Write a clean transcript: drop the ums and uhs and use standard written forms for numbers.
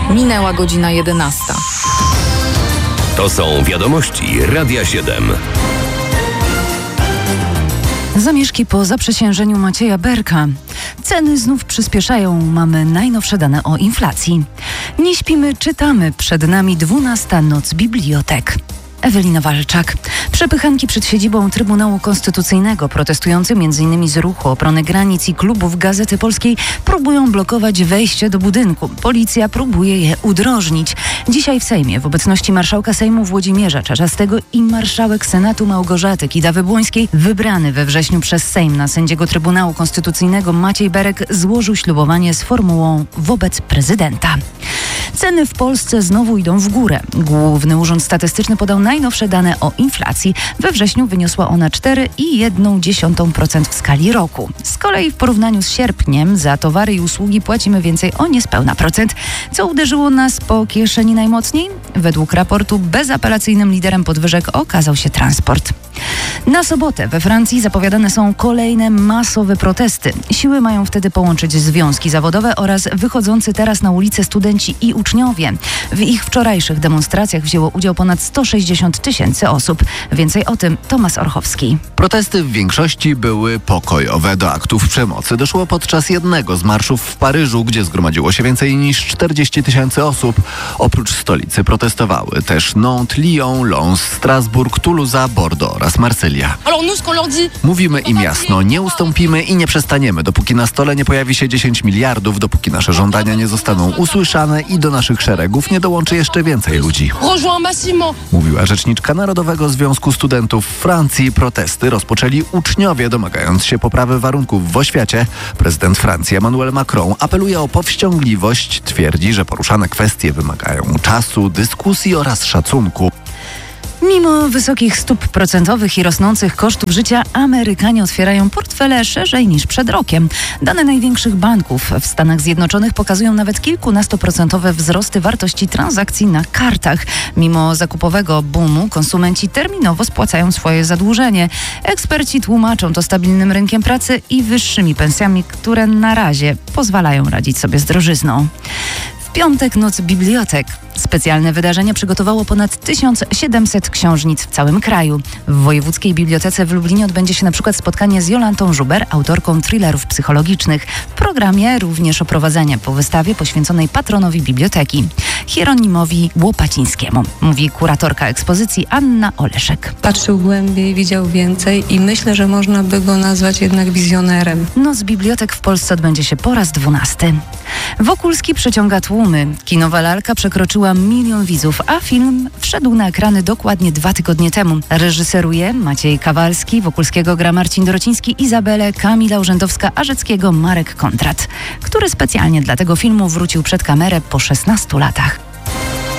Minęła godzina 11. To są wiadomości Radia 7. Zamieszki po zaprzysiężeniu Macieja Berka. Ceny znów przyspieszają. Mamy najnowsze dane o inflacji. Nie śpimy, czytamy. Przed nami 12. noc bibliotek. Ewelina Walczak. Przepychanki przed siedzibą Trybunału Konstytucyjnego. Protestujący m.in. z Ruchu Obrony Granic i klubów Gazety Polskiej próbują blokować wejście do budynku. Policja próbuje je udrożnić. Dzisiaj w Sejmie w obecności marszałka Sejmu Włodzimierza Czarzastego i marszałek Senatu Małgorzaty Kidawy-Błońskiej wybrany we wrześniu przez Sejm na sędziego Trybunału Konstytucyjnego Maciej Berek złożył ślubowanie z formułą wobec prezydenta. Ceny w Polsce znowu idą w górę. Główny Urząd Statystyczny podał najnowsze dane o inflacji. We wrześniu wyniosła ona 4,1% w skali roku. Z kolei w porównaniu z sierpniem za towary i usługi płacimy więcej o niespełna procent. Co uderzyło nas po kieszeni najmocniej? Według raportu bezapelacyjnym liderem podwyżek okazał się transport. Na sobotę we Francji zapowiadane są kolejne masowe protesty. Siły mają wtedy połączyć związki zawodowe oraz wychodzący teraz na ulicę studenci i uczniowie. W ich wczorajszych demonstracjach wzięło udział ponad 160 000 osób. Więcej o tym Tomasz Orchowski. Protesty w większości były pokojowe. Do aktów przemocy doszło podczas jednego z marszów w Paryżu, gdzie zgromadziło się więcej niż 40 000 osób. Oprócz stolicy protestowały też Nantes, Lyon, Lens, Strasbourg, Toulouse, Bordeaux oraz Marsylia. Mówimy im jasno, nie ustąpimy i nie przestaniemy, dopóki na stole nie pojawi się 10 miliardów, dopóki nasze żądania nie zostaną usłyszane i do naszych szeregów nie dołączy jeszcze więcej ludzi. Mówiła rzeczniczka Narodowego Związku Studentów Francji. Protesty rozpoczęli uczniowie, domagając się poprawy warunków w oświacie. Prezydent Francji Emmanuel Macron apeluje o powściągliwość. Twierdzi, że poruszane kwestie wymagają czasu, dyskusji oraz szacunku. Mimo wysokich stóp procentowych i rosnących kosztów życia, Amerykanie otwierają portfele szerzej niż przed rokiem. Dane największych banków w Stanach Zjednoczonych pokazują nawet kilkunastoprocentowe wzrosty wartości transakcji na kartach. Mimo zakupowego boomu konsumenci terminowo spłacają swoje zadłużenie. Eksperci tłumaczą to stabilnym rynkiem pracy i wyższymi pensjami, które na razie pozwalają radzić sobie z drożyzną. W piątek noc bibliotek. Specjalne wydarzenie przygotowało ponad 1700 książnic w całym kraju. W Wojewódzkiej Bibliotece w Lublinie odbędzie się na przykład spotkanie z Jolantą Żuber, autorką thrillerów psychologicznych. W programie również oprowadzenie po wystawie poświęconej patronowi biblioteki, Hieronimowi Łopacińskiemu, mówi kuratorka ekspozycji Anna Oleszek. Patrzył głębiej, widział więcej i myślę, że można by go nazwać jednak wizjonerem. Noc bibliotek w Polsce odbędzie się po raz 12. Wokulski przyciąga tłumy. Kinowa lalka przekroczyła 1 milion widzów, a film wszedł na ekrany dokładnie 2 tygodnie temu. Reżyseruje Maciej Kawalski, Wokulskiego gra Marcin Dorociński, Izabelę, Kamila Urzędowska, a Rzeckiego Marek Kontrat, który specjalnie dla tego filmu wrócił przed kamerę po 16 latach.